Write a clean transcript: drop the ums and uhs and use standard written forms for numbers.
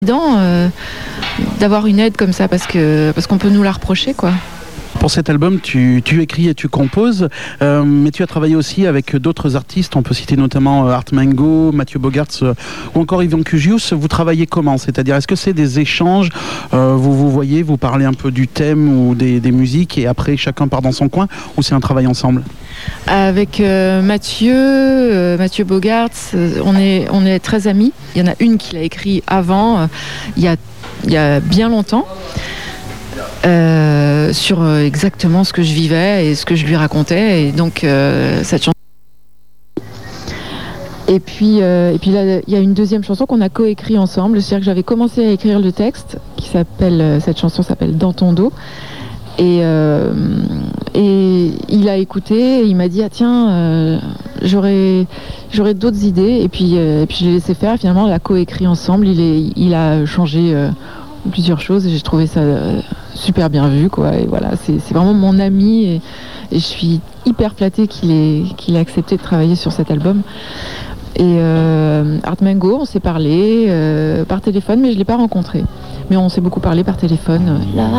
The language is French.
D'avoir une aide comme ça parce qu'on peut nous la reprocher, quoi. Pour cet album, tu écris et tu composes, mais tu as travaillé aussi avec d'autres artistes. On peut citer notamment Art Mengo, Mathieu Bogarts ou encore Yvan Cugius. Vous travaillez comment? C'est-à-dire, est-ce que c'est des échanges? Vous voyez, vous parlez un peu du thème ou des musiques et après chacun part dans son coin, ou c'est un travail ensemble? Avec Mathieu Bogarts, on est très amis. Il y en a une qui l'a écrit avant, il y a bien longtemps. Sur exactement ce que je vivais et ce que je lui racontais, et donc cette chanson. Et puis là, il y a une deuxième chanson qu'on a coécrit ensemble. C'est-à-dire que j'avais commencé à écrire le texte cette chanson s'appelle Dans ton dos, et il a écouté et il m'a dit j'aurais d'autres idées, et puis je l'ai laissé faire. Finalement, on l'a coécrit ensemble. Il a changé plusieurs choses et j'ai trouvé ça super bien vu, quoi. Et voilà, c'est vraiment mon ami, et je suis hyper flattée qu'il ait accepté de travailler sur cet album. Et Art Mengo, on s'est parlé par téléphone, mais je l'ai pas rencontré, mais on s'est beaucoup parlé par téléphone.